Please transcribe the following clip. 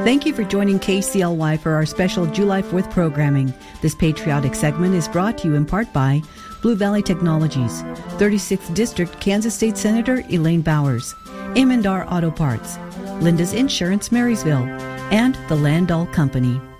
Thank you for joining KCLY for our special July 4th programming. This patriotic segment is brought to you in part by Blue Valley Technologies, 36th District Kansas State Senator Elaine Bowers, Imandar Auto Parts, Linda's Insurance Marysville, and the Landau Company.